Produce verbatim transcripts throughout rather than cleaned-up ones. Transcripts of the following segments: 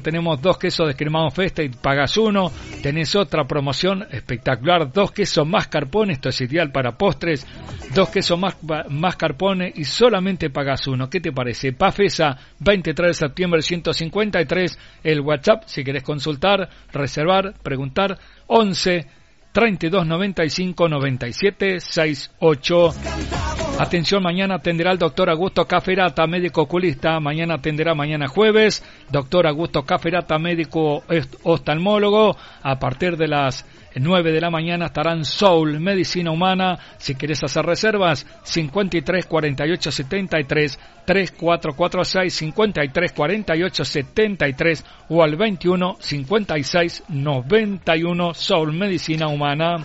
tenemos dos quesos descremados Festa y pagas uno. Tenés otra promoción espectacular, dos quesos mascarpone, esto es ideal para postres, dos quesos más, mascarpone y solamente pagas uno. ¿Qué te parece? Pafesa, veintitrés de septiembre ciento cincuenta y tres, el WhatsApp, si querés consultar, reservar, preguntar, once treinta y dos noventa y cinco noventa y siete sesenta y ocho. Atención, mañana atenderá el doctor Augusto Caferata, médico oculista. Mañana atenderá, mañana jueves, doctor Augusto Caferata, médico oftalmólogo. A partir de las nueve de la mañana estarán Soul, Medicina Humana. Si querés hacer reservas, cincuenta y tres cuarenta y ocho setenta y tres, tres cuatro cuatro seis, cincuenta y tres cuarenta y ocho setenta y tres o al veintiuno cincuenta y seis noventa y uno. Soul, Medicina Humana.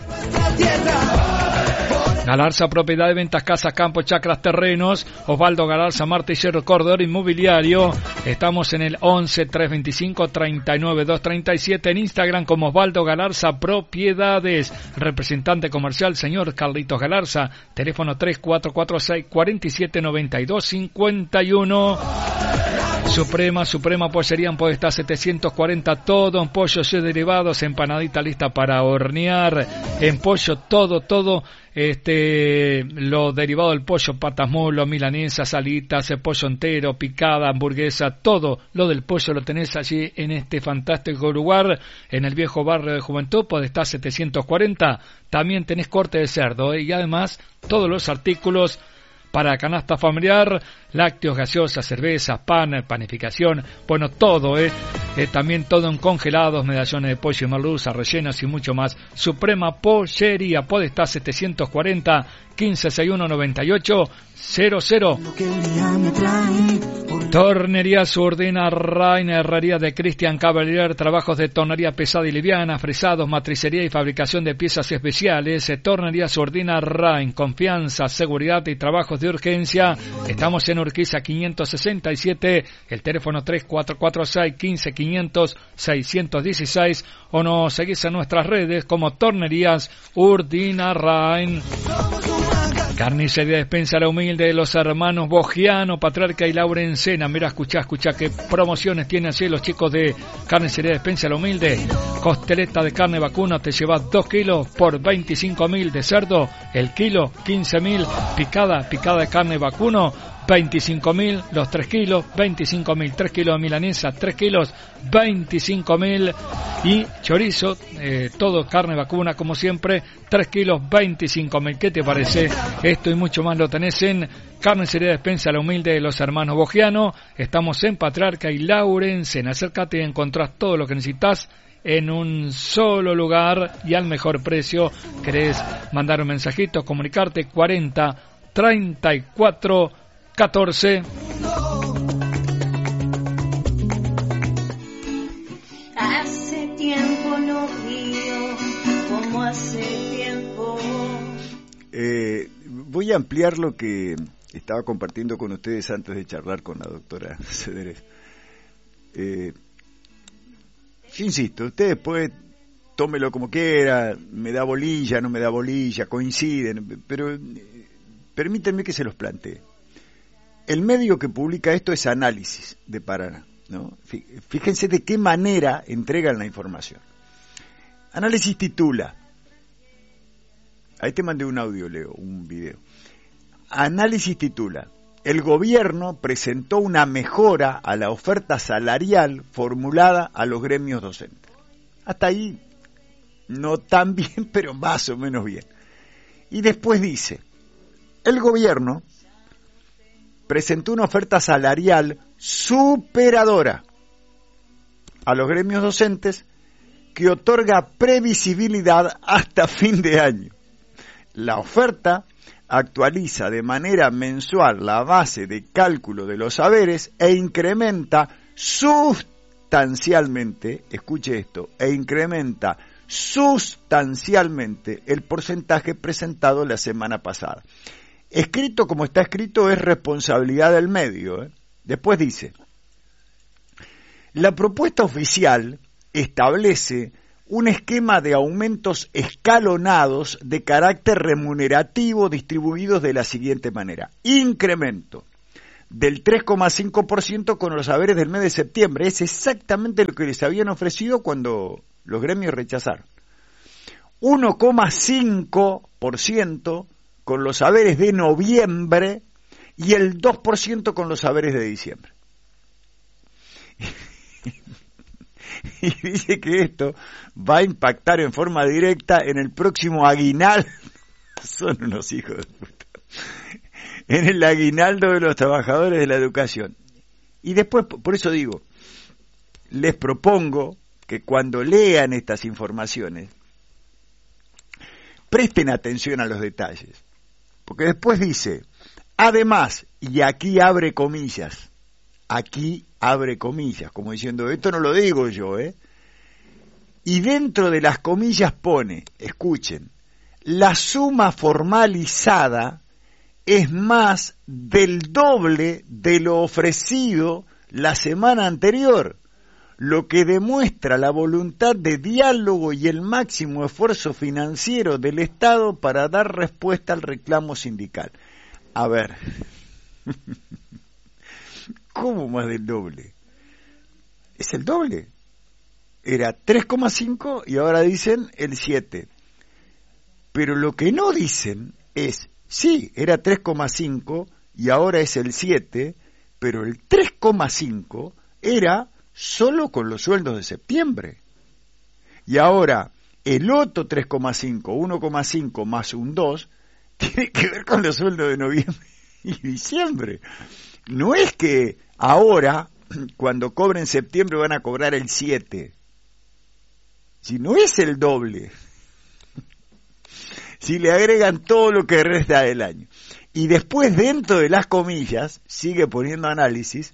Galarza, propiedad de ventas, casas, campos, chacras, terrenos. Osvaldo Galarza, martillero, corredor inmobiliario. Estamos en el once tres veinticinco treinta y nueve doscientos treinta y siete. En Instagram como Osvaldo Galarza Propiedades. Representante comercial, señor Carlitos Galarza. Teléfono tres cuatro cuatro seis, cuatro siete nueve dos cinco uno. Suprema, Suprema Pollería en Podestá setecientos cuarenta, todo en pollo, y derivados, empanadita lista para hornear, en pollo, todo, todo, este, lo derivado del pollo, patas mulo, milanesas, alitas, pollo entero, picada, hamburguesa, todo lo del pollo lo tenés allí en este fantástico lugar, en el viejo barrio de Juventud, Podestá setecientos cuarenta, también tenés corte de cerdo, ¿eh? Y además todos los artículos para canasta familiar, lácteos, gaseosas, cervezas, pan, panificación, bueno, todo, ¿eh? eh también todo en congelados, medallones de pollo y merluza, rellenos y mucho más. Suprema Pollería, Podestá setecientos cuarenta, quince sesenta y uno noventa y ocho cero cero. Tornería Surdina Rain, herrería de Cristian Cavalier, trabajos de tornería pesada y liviana, fresados, matricería y fabricación de piezas especiales. Tornería Surdina Rain, confianza, seguridad y trabajos de urgencia. Estamos en Urquiza quinientos sesenta y siete, el teléfono tres cuatro cuatro seis, quince quinientos, seiscientos dieciséis, o nos seguís en nuestras redes como Tornerías Urdina Rain. Carnicería Despensa La Humilde de los hermanos Bogiano, Patriarca y Laurencena. Mira, escuchá, escuchá qué promociones tienen así los chicos de Carnicería Despensa La Humilde. Costeleta de carne vacuna, te llevas dos kilos por veinticinco mil. De cerdo, el kilo quince mil. Picada, picada de carne vacuno, veinticinco mil. Los tres kilos, veinticinco mil. tres kilos de milanesa, tres kilos, veinticinco mil. Y chorizo, eh, todo carne vacuna como siempre, tres kilos, veinticinco mil. ¿Qué te parece? Esto y mucho más lo tenés en Carnicería Despensa La Humilde de los hermanos Bogiano. Estamos en Patriarca y Laurencena. Acércate y encontrás todo lo que necesitas en un solo lugar y al mejor precio. ¿Querés mandar un mensajito, comunicarte? Cuarenta treinta y cuatro catorce. Hace tiempo no río como hace tiempo. Eh, voy a ampliar lo que estaba compartiendo con ustedes antes de charlar con la doctora Cederes. Eh, yo insisto, usted después tómelo como quiera, me da bolilla, no me da bolilla, coinciden, pero eh, permítanme que se los plantee. El medio que publica esto es Análisis de Paraná, ¿no? Fíjense de qué manera entregan la información. Análisis titula, ahí te mandé un audio, Leo, un video. Análisis titula, el gobierno presentó una mejora a la oferta salarial formulada a los gremios docentes. Hasta ahí, no tan bien, pero más o menos bien. Y después dice, el gobierno presentó una oferta salarial superadora a los gremios docentes que otorga previsibilidad hasta fin de año. La oferta actualiza de manera mensual la base de cálculo de los saberes e incrementa sustancialmente, escuche esto, e incrementa sustancialmente el porcentaje presentado la semana pasada. Escrito como está escrito es responsabilidad del medio, ¿eh? Después dice, la propuesta oficial establece un esquema de aumentos escalonados de carácter remunerativo distribuidos de la siguiente manera. Incremento del tres coma cinco por ciento con los saberes del mes de septiembre. Es exactamente lo que les habían ofrecido cuando los gremios rechazaron. uno coma cinco por ciento con los saberes de noviembre y el dos por ciento con los saberes de diciembre. Y dice que esto va a impactar en forma directa en el próximo aguinaldo. Son unos hijos de puta. En el aguinaldo de los trabajadores de la educación. Y después, por eso digo, les propongo que cuando lean estas informaciones, presten atención a los detalles. Porque después dice, además, y aquí abre comillas, aquí abre comillas, como diciendo, esto no lo digo yo, ¿eh? Y dentro de las comillas pone, escuchen, la suma formalizada es más del doble de lo ofrecido la semana anterior, lo que demuestra la voluntad de diálogo y el máximo esfuerzo financiero del Estado para dar respuesta al reclamo sindical. A ver, ¿cómo más del doble? Es el doble. Era tres coma cinco y ahora dicen el siete. Pero lo que no dicen es, sí, era tres coma cinco y ahora es el siete, pero el tres coma cinco era solo con los sueldos de septiembre. Y ahora el otro tres coma cinco, uno coma cinco más un dos, tiene que ver con los sueldos de noviembre y diciembre. No es que ahora, cuando cobren septiembre, van a cobrar el siete. Si no es el doble. Si le agregan todo lo que resta del año. Y después, dentro de las comillas, sigue poniendo análisis.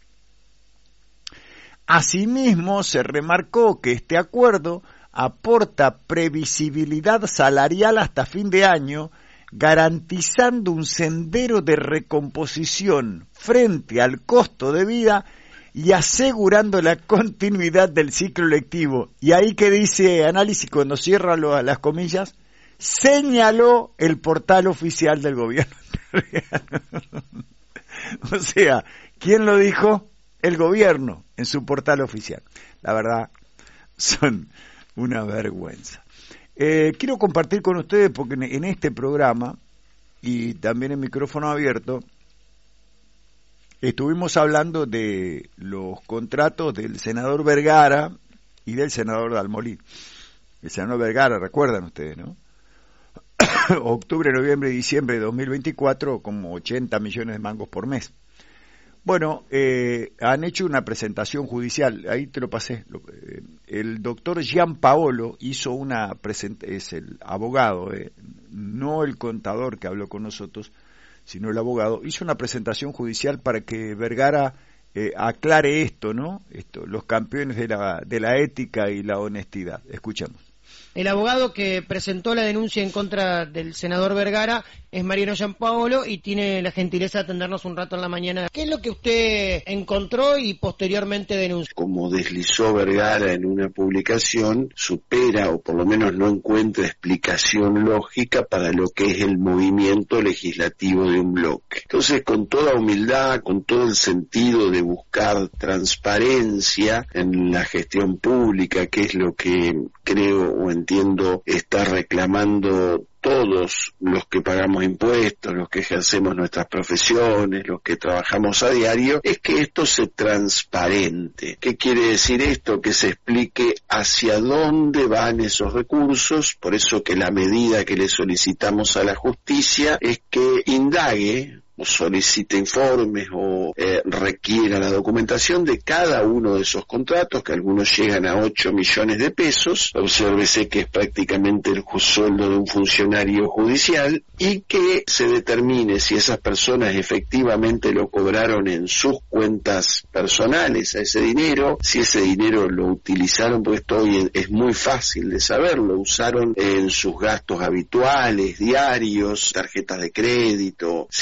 Asimismo, se remarcó que este acuerdo aporta previsibilidad salarial hasta fin de año, garantizando un sendero de recomposición frente al costo de vida y asegurando la continuidad del ciclo lectivo. Y ahí que dice análisis, cuando cierra lo, las comillas, señaló el portal oficial del gobierno. O sea, ¿quién lo dijo? El gobierno en su portal oficial. La verdad, son una vergüenza. Eh, quiero compartir con ustedes, porque en, en este programa, y también en micrófono abierto, estuvimos hablando de los contratos del senador Vergara y del senador Dalmolí. El senador Vergara, recuerdan ustedes, ¿no? Octubre, noviembre y diciembre de dos mil veinticuatro, como ochenta millones de mangos por mes. Bueno, eh, han hecho una presentación judicial, ahí te lo pasé. Eh, el doctor Gianpaolo hizo una presentación, es el abogado, eh, no el contador que habló con nosotros, sino el abogado, hizo una presentación judicial para que Vergara eh, aclare esto, ¿no? Esto, los campeones de la, de la ética y la honestidad. Escuchamos. El abogado que presentó la denuncia en contra del senador Vergara es Mariano Gianpaolo y tiene la gentileza de atendernos un rato en la mañana. ¿Qué es lo que usted encontró y posteriormente denunció? Como deslizó Vergara en una publicación, supera o por lo menos no encuentra explicación lógica para lo que es el movimiento legislativo de un bloque. Entonces, con toda humildad, con todo el sentido de buscar transparencia en la gestión pública, que es lo que creo o entiendo está reclamando todos los que pagamos impuestos, los que ejercemos nuestras profesiones, los que trabajamos a diario, es que esto se transparente. ¿Qué quiere decir esto? Que se explique hacia dónde van esos recursos, por eso que la medida que le solicitamos a la justicia es que indague o solicite informes o eh, requiera la documentación de cada uno de esos contratos, que algunos llegan a ocho millones de pesos, obsérvese que es prácticamente el sueldo de un funcionario judicial, y que se determine si esas personas efectivamente lo cobraron en sus cuentas personales a ese dinero, si ese dinero lo utilizaron, porque esto hoy es muy fácil de saber, lo usaron en sus gastos habituales, diarios, tarjetas de crédito, si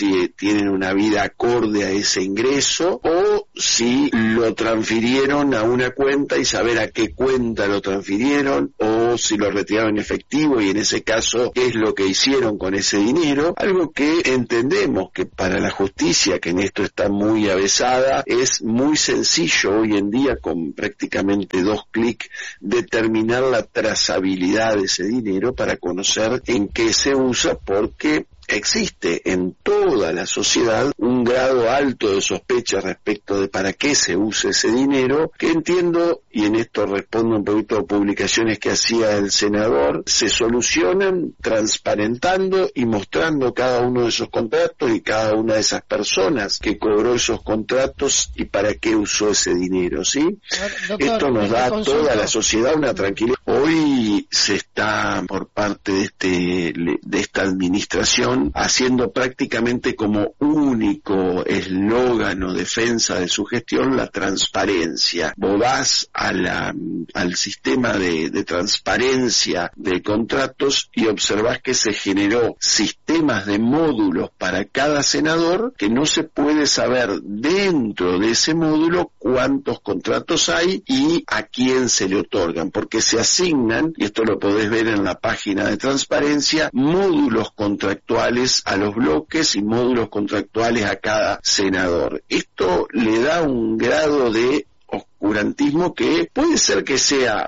tienen una vida acorde a ese ingreso, o si lo transfirieron a una cuenta y saber a qué cuenta lo transfirieron, o si lo retiraron en efectivo y en ese caso qué es lo que hicieron con ese dinero. Algo que entendemos que para la justicia, que en esto está muy avesada, es muy sencillo hoy en día, con prácticamente dos clics, determinar la trazabilidad de ese dinero para conocer en qué se usa, porque existe en toda la sociedad un grado alto de sospecha respecto de para qué se usa ese dinero, que entiendo, y en esto respondo un poquito a publicaciones que hacía el senador, se solucionan transparentando y mostrando cada uno de esos contratos y cada una de esas personas que cobró esos contratos y para qué usó ese dinero, ¿sí? Doctor, esto nos da a toda la sociedad una tranquilidad. Hoy se está, por parte de este de esta administración, haciendo prácticamente como único eslogan o defensa de su gestión la transparencia. Vos vas a la, al sistema de, de transparencia de contratos y observás que se generó sistemas de módulos para cada senador, que no se puede saber dentro de ese módulo cuántos contratos hay y a quién se le otorgan, porque se asignan, y esto lo podés ver en la página de transparencia, módulos contractuales a los bloques y módulos contractuales a cada senador. Esto le da un grado de oscurantismo que puede ser que sea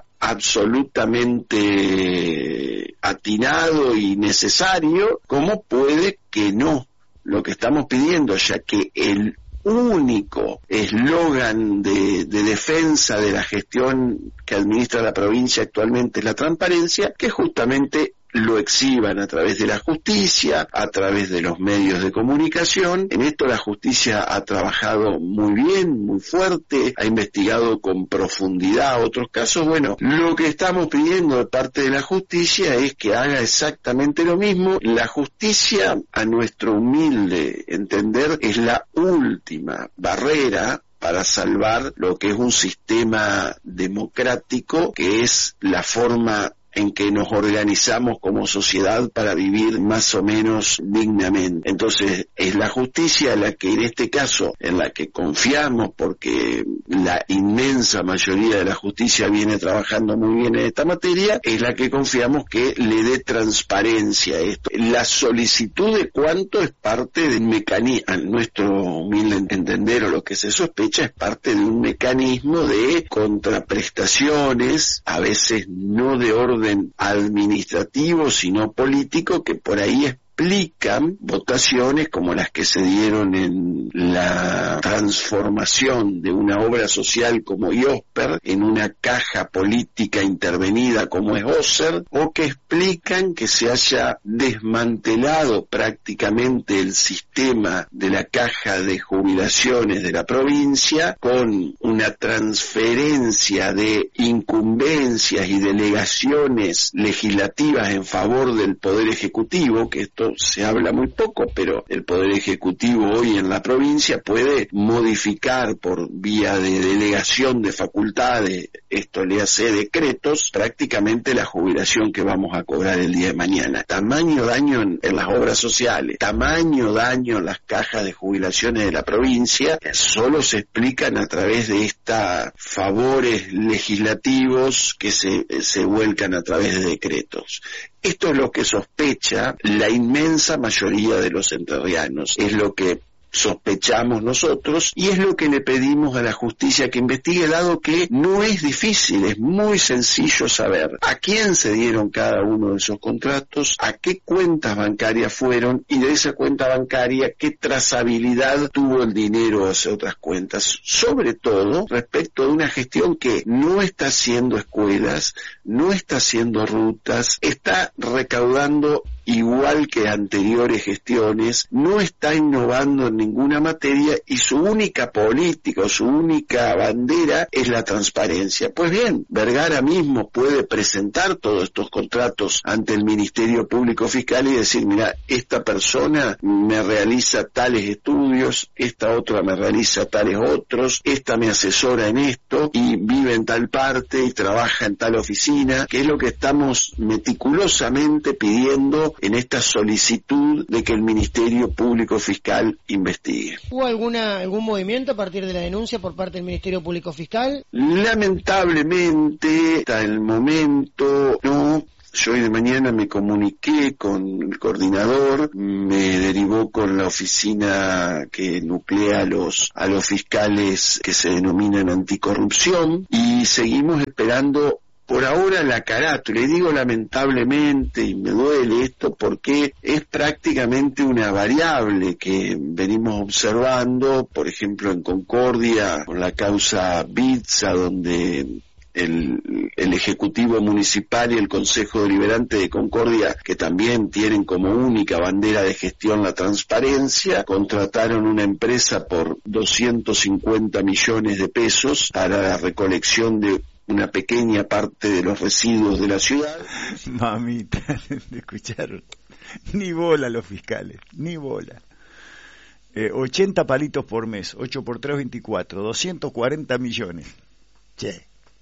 absolutamente atinado y necesario, como puede que no. Lo que estamos pidiendo, ya que el único eslogan de, de defensa de la gestión que administra la provincia actualmente es la transparencia, que justamente lo exhiban a través de la justicia, a través de los medios de comunicación. En esto la justicia ha trabajado muy bien, muy fuerte, ha investigado con profundidad otros casos. Bueno, lo que estamos pidiendo de parte de la justicia es que haga exactamente lo mismo. La justicia, a nuestro humilde entender, es la última barrera para salvar lo que es un sistema democrático, que es la forma en que nos organizamos como sociedad para vivir más o menos dignamente. Entonces, es la justicia la que en este caso, en la que confiamos, porque la inmensa mayoría de la justicia viene trabajando muy bien en esta materia, es la que confiamos que le dé transparencia a esto. La solicitud de cuánto es parte del mecanismo, a nuestro humilde entender, o lo que se sospecha, es parte de un mecanismo de contraprestaciones, a veces no de orden administrativo sino político, que por ahí explican votaciones como las que se dieron en la transformación de una obra social como IOSPER en una caja política intervenida como es OSER, o que explican que se haya desmantelado prácticamente el sistema de la caja de jubilaciones de la provincia, con una transferencia de incumbencias y delegaciones legislativas en favor del Poder Ejecutivo, que esto se habla muy poco, pero el Poder Ejecutivo hoy en la provincia puede modificar por vía de delegación de facultades, esto le hace decretos, prácticamente la jubilación que vamos a cobrar el día de mañana. Tamaño daño en, en las obras sociales, tamaño daño en las cajas de jubilaciones de la provincia, solo se explican a través de estos favores legislativos que se, se vuelcan a través de decretos. Esto es lo que sospecha la inmensa mayoría de los entrerrianos, es lo que sospechamos nosotros y es lo que le pedimos a la justicia que investigue, dado que no es difícil, es muy sencillo saber a quién se dieron cada uno de esos contratos, a qué cuentas bancarias fueron y de esa cuenta bancaria qué trazabilidad tuvo el dinero hacia otras cuentas, sobre todo respecto de una gestión que no está haciendo escuelas, no está haciendo rutas, está recaudando igual que anteriores gestiones, no está innovando en ninguna materia y su única política o su única bandera es la transparencia. Pues bien, Vergara mismo puede presentar todos estos contratos ante el Ministerio Público Fiscal y decir, mira, esta persona me realiza tales estudios, esta otra me realiza tales otros, esta me asesora en esto y vive en tal parte y trabaja en tal oficina, que es lo que estamos meticulosamente pidiendo en esta solicitud de que el Ministerio Público Fiscal investigue. ¿Hubo alguna algún movimiento a partir de la denuncia por parte del Ministerio Público Fiscal? Lamentablemente, hasta el momento, no. Yo hoy de mañana me comuniqué con el coordinador, me derivó con la oficina que nuclea a los, a los fiscales que se denominan anticorrupción y seguimos esperando por ahora la carátula. Y digo lamentablemente, y me duele esto porque es prácticamente una variable que venimos observando, por ejemplo en Concordia, con la causa Bitsa, donde El, el Ejecutivo Municipal y el Consejo Deliberante de Concordia, que también tienen como única bandera de gestión la transparencia, contrataron una empresa por doscientos cincuenta millones de pesos para la recolección de una pequeña parte de los residuos de la ciudad. Mamita, ¿escucharon? Ni bola los fiscales, ni bola. Eh, ochenta palitos por mes, ocho por tres, veinticuatro, doscientos cuarenta millones. Che.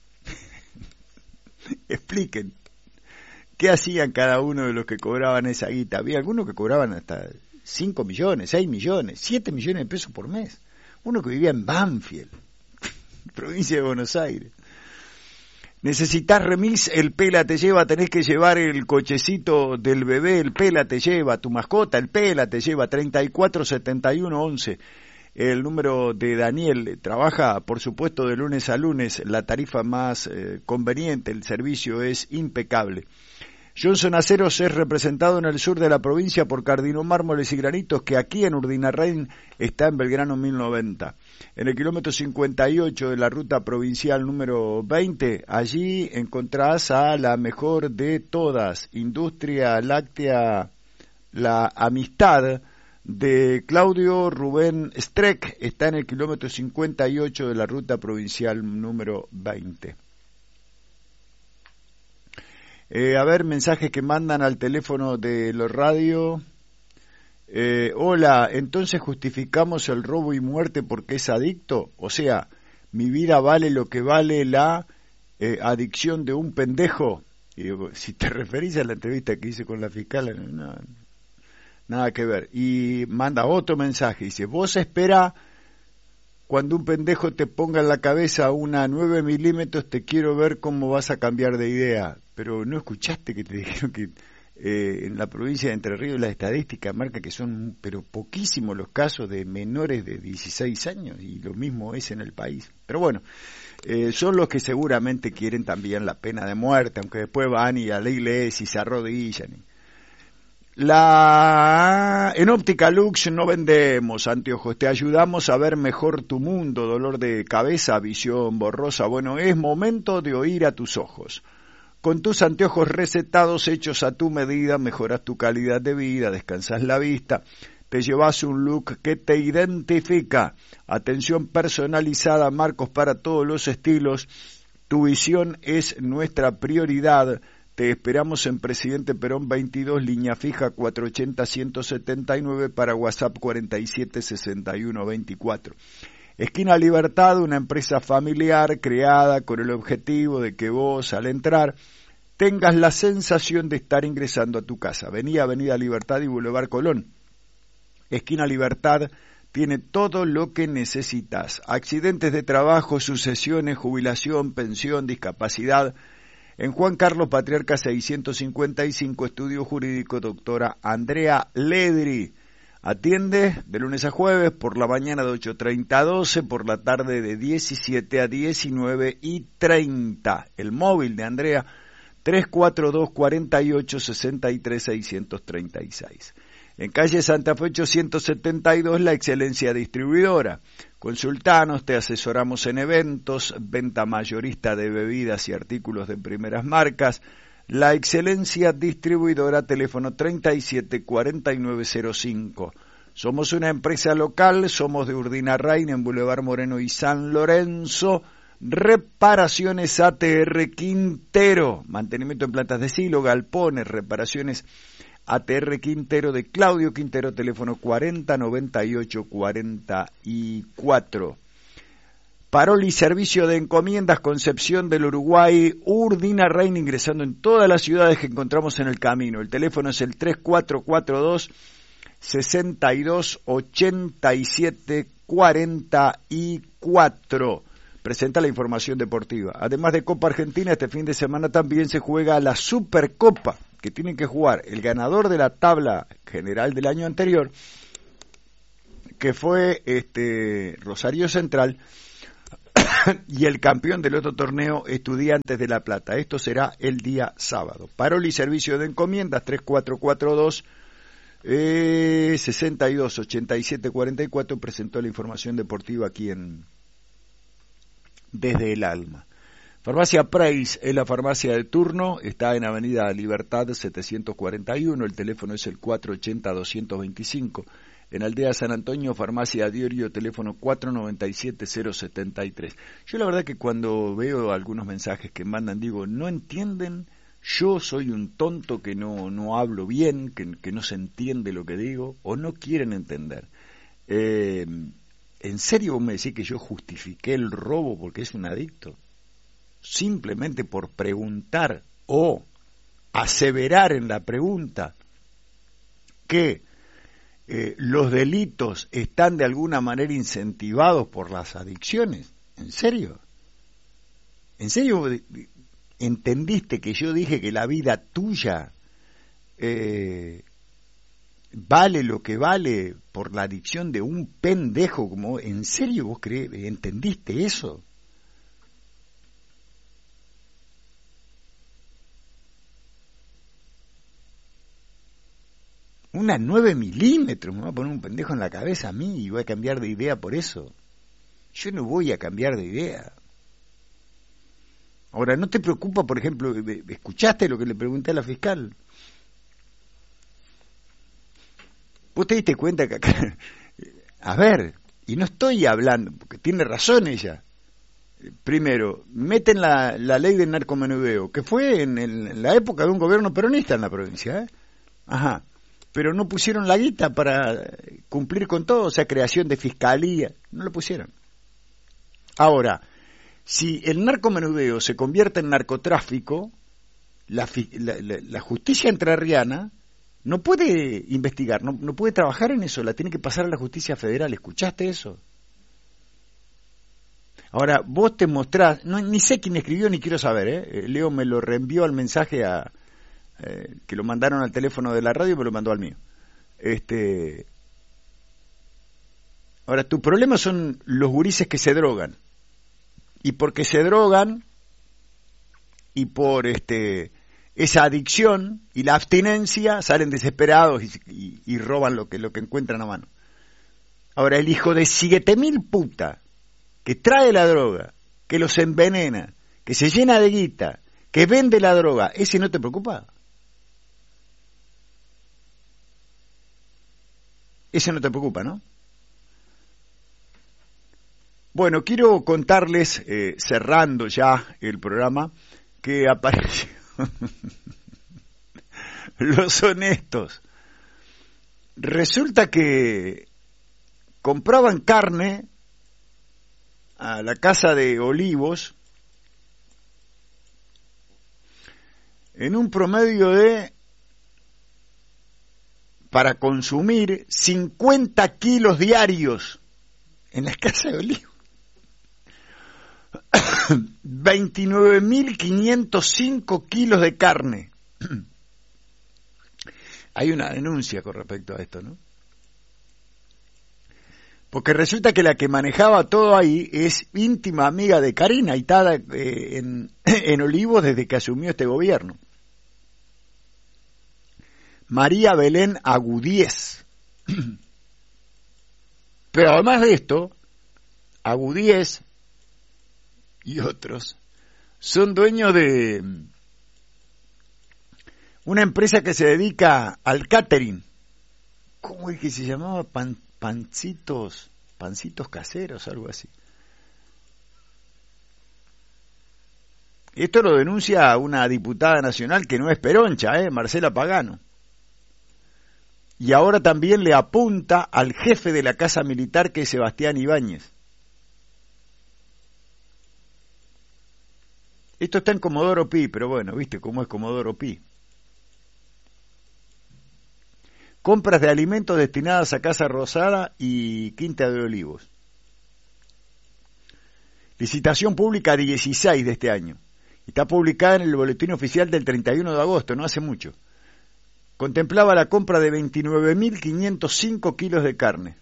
Expliquen, ¿qué hacían cada uno de los que cobraban esa guita? Había algunos que cobraban hasta cinco millones, seis millones, siete millones de pesos por mes. Uno que vivía en Banfield, provincia de Buenos Aires. Necesitas remis, el Pela te lleva, tenés que llevar el cochecito del bebé, el Pela te lleva, tu mascota, el Pela te lleva, treinta y cuatro setenta y uno once. El número de Daniel, trabaja por supuesto de lunes a lunes, la tarifa más eh, conveniente, el servicio es impecable. Johnson Aceros es representado en el sur de la provincia por Cardino Mármoles y Granitos, que aquí en Urdinarrain está en Belgrano mil noventa. En el kilómetro cincuenta y ocho de la ruta provincial número veinte, allí encontrás a la mejor de todas, Industria Láctea La Amistad, de Claudio Rubén Streck, está en el kilómetro cincuenta y ocho de la ruta provincial número veinte. Eh, a ver, mensajes que mandan al teléfono de los radio. Eh, hola, entonces justificamos el robo y muerte porque es adicto. O sea, mi vida vale lo que vale la eh, adicción de un pendejo. Y digo, si te referís a la entrevista que hice con la fiscal, no, nada que ver. Y manda otro mensaje, dice, vos espera cuando un pendejo te ponga en la cabeza una nueve milímetros, te quiero ver cómo vas a cambiar de idea. Pero no escuchaste que te dijeron que eh, en la provincia de Entre Ríos la estadística marca que son pero poquísimos los casos de menores de dieciséis años, y lo mismo es en el país. Pero bueno, eh, son los que seguramente quieren también la pena de muerte, aunque después van y a la iglesia y se arrodillan. La en Óptica Lux no vendemos anteojos, te ayudamos a ver mejor tu mundo, dolor de cabeza, visión borrosa. Bueno, es momento de oír a tus ojos. Con tus anteojos recetados, hechos a tu medida, mejoras tu calidad de vida, descansas la vista, te llevas un look que te identifica. Atención personalizada, marcos para todos los estilos. Tu visión es nuestra prioridad. Te esperamos en Presidente Perón veintidós, línea fija cuatrocientos ochenta, ciento setenta y nueve, para WhatsApp cuarenta y siete, sesenta y uno, veinticuatro. Esquina Libertad, una empresa familiar creada con el objetivo de que vos, al entrar, tengas la sensación de estar ingresando a tu casa. Vení a Avenida Libertad y Boulevard Colón. Esquina Libertad tiene todo lo que necesitas. Accidentes de trabajo, sucesiones, jubilación, pensión, discapacidad. En Juan Carlos Patriarca seiscientos cincuenta y cinco, Estudio Jurídico, doctora Andrea Ledri. Atiende de lunes a jueves, por la mañana de ocho treinta a doce, por la tarde de diecisiete a diecinueve y treinta. El móvil de Andrea, tres cuatro dos, cuarenta y ocho, sesenta y tres, seiscientos treinta y seis. En calle Santa Fe ochocientos setenta y dos, La Excelencia Distribuidora. Consultanos, te asesoramos en eventos, venta mayorista de bebidas y artículos de primeras marcas. La Excelencia Distribuidora, teléfono treinta y siete, cuarenta y nueve cero cinco. Somos una empresa local, somos de Urdinarrain, en Boulevard Moreno y San Lorenzo. Reparaciones A T R Quintero, mantenimiento en plantas de silo, galpones, reparaciones A T R Quintero, de Claudio Quintero, teléfono cuarenta, noventa y ocho, cuarenta y cuatro. Paroli Servicio de Encomiendas, Concepción del Uruguay, Urdina Rain, ingresando en todas las ciudades que encontramos en el camino. El teléfono es el tres cuatro cuatro dos, seis dos, ocho siete cuatro cuatro. Presenta la información deportiva. Además de Copa Argentina, este fin de semana también se juega la Supercopa, que tienen que jugar el ganador de la tabla general del año anterior, que fue este Rosario Central, y el campeón del otro torneo, Estudiantes de La Plata. Esto será el día sábado. Paroli Servicio de Encomiendas, tres cuatro cuatro dos, eh, seis dos, ocho siete cuatro cuatro, presentó la información deportiva aquí en Desde el Alma. Farmacia Price es la farmacia de turno, está en Avenida Libertad setecientos cuarenta y uno, el teléfono es el cuatro ochenta, doscientos veinticinco. En Aldea San Antonio, Farmacia Diorio, teléfono cuatro noventa y siete, cero setenta y tres. Yo la verdad que cuando veo algunos mensajes que mandan, digo, no entienden, yo soy un tonto que no, no hablo bien, que, que no se entiende lo que digo, o no quieren entender. Eh, ¿En serio vos me decís que yo justifiqué el robo porque es un adicto? Simplemente por preguntar o aseverar en la pregunta que Eh, los delitos están de alguna manera incentivados por las adicciones. ¿En serio? ¿En serio entendiste que yo dije que la vida tuya eh, vale lo que vale por la adicción de un pendejo como? ¿En serio vos crees, entendiste eso? Una nueve milímetros, me va a poner un pendejo en la cabeza a mí y voy a cambiar de idea por eso. Yo no voy a cambiar de idea. Ahora, ¿no te preocupa, por ejemplo, escuchaste lo que le pregunté a la fiscal? ¿Vos te diste cuenta que acá... A ver, y no estoy hablando, porque tiene razón ella. Primero, meten la, la ley del narcomenudeo, que fue en, el, en la época de un gobierno peronista en la provincia, ¿eh? Ajá. Pero no pusieron la guita para cumplir con todo, o sea, creación de fiscalía, no lo pusieron. Ahora, si el narcomenudeo se convierte en narcotráfico, la, la, la, la justicia entrerriana no puede investigar, no, no puede trabajar en eso, la tiene que pasar a la justicia federal. ¿Escuchaste eso? Ahora, vos te mostrás, no, ni sé quién escribió ni quiero saber, ¿eh? Leo me lo reenvió al mensaje a... Eh, que lo mandaron al teléfono de la radio y me lo mandó al mío. Este, ahora, tu problema son los gurises que se drogan, y porque se drogan y por este esa adicción y la abstinencia salen desesperados y, y, y roban lo que lo que encuentran a mano. Ahora, el hijo de siete mil puta que trae la droga, que los envenena, que se llena de guita, que vende la droga, ¿ese no te preocupa? Ese no te preocupa, ¿no? Bueno, quiero contarles, eh, cerrando ya el programa, que apareció los honestos. Resulta que compraban carne a la casa de Olivos en un promedio de, para consumir, cincuenta kilos diarios en la casa de Olivos. veintinueve mil quinientos cinco kilos de carne. Hay una denuncia con respecto a esto, ¿no? Porque resulta que la que manejaba todo ahí es íntima amiga de Karina, y está eh, en, en Olivos desde que asumió este gobierno. María Belén Agudíez. Pero además de esto, Agudíez y otros son dueños de una empresa que se dedica al catering. ¿Cómo es que se llamaba? Pan, pancitos, pancitos caseros, algo así. Esto lo denuncia una diputada nacional que no es peroncha, ¿eh? Marcela Pagano. Y ahora también le apunta al jefe de la Casa Militar, que es Sebastián Ibáñez. Esto está en Comodoro Pi, pero bueno, viste cómo es Comodoro Pi. Compras de alimentos destinadas a Casa Rosada y Quinta de Olivos. Licitación pública dieciséis de este año. Está publicada en el boletín oficial del treinta y uno de agosto, no hace mucho. Contemplaba la compra de veintinueve mil quinientos cinco kilos de carne.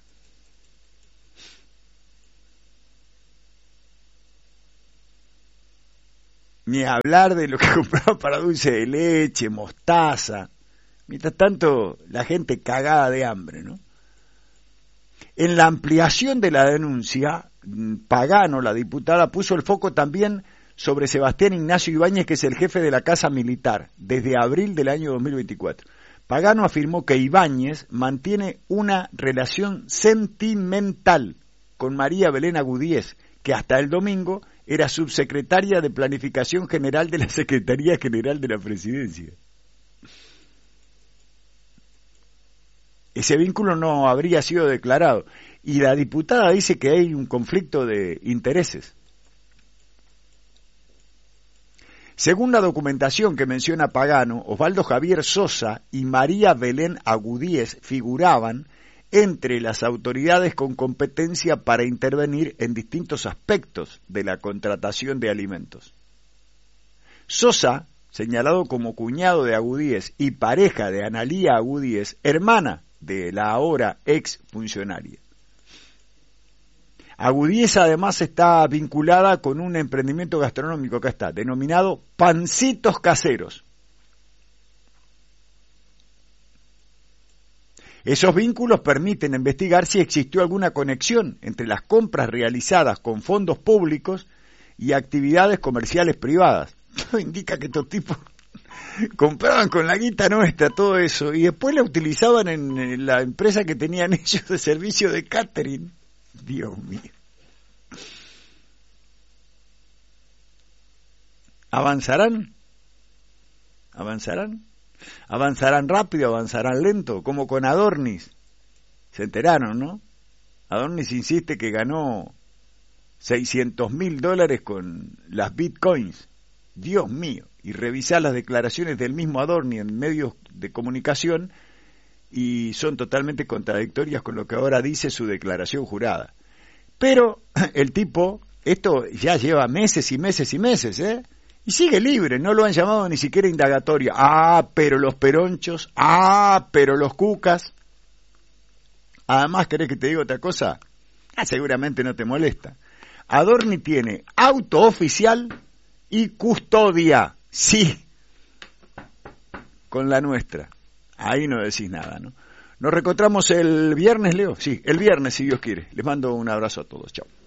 Ni hablar de lo que compraba para dulce de leche, mostaza. Mientras tanto, la gente cagada de hambre, ¿no? En la ampliación de la denuncia, Pagano, la diputada, puso el foco también sobre Sebastián Ignacio Ibáñez, que es el jefe de la Casa Militar, desde abril del año dos mil veinticuatro. Pagano afirmó que Ibáñez mantiene una relación sentimental con María Belén Agudíez, que hasta el domingo era subsecretaria de Planificación General de la Secretaría General de la Presidencia. Ese vínculo no habría sido declarado, y la diputada dice que hay un conflicto de intereses. Según la documentación que menciona Pagano, Osvaldo Javier Sosa y María Belén Agudíez figuraban entre las autoridades con competencia para intervenir en distintos aspectos de la contratación de alimentos. Sosa, señalado como cuñado de Agudíez y pareja de Analía Agudíez, hermana de la ahora ex funcionaria. Agudíez además está vinculada con un emprendimiento gastronómico, acá está, denominado Pancitos Caseros. Esos vínculos permiten investigar si existió alguna conexión entre las compras realizadas con fondos públicos y actividades comerciales privadas. Todo indica que estos tipos compraban con la guita nuestra todo eso y después la utilizaban en la empresa que tenían ellos de servicio de catering. Dios mío. ¿Avanzarán? ¿Avanzarán? ¿Avanzarán rápido? ¿Avanzarán lento? Como con Adornis. Se enteraron, ¿no? Adornis insiste que ganó seiscientos mil dólares con las bitcoins. Dios mío. Y revisar las declaraciones del mismo Adorni en medios de comunicación y son totalmente contradictorias con lo que ahora dice su declaración jurada. Pero el tipo, esto ya lleva meses y meses y meses, ¿eh? Y sigue libre, no lo han llamado ni siquiera indagatoria. Ah, pero los peronchos, ah, pero los cucas. Además, ¿querés que te diga otra cosa? Ah, seguramente no te molesta. Adorni tiene auto oficial y custodia, sí, con la nuestra. Ahí no decís nada, ¿no? Nos reencontramos el viernes, Leo. Sí, el viernes, si Dios quiere. Les mando un abrazo a todos. Chao.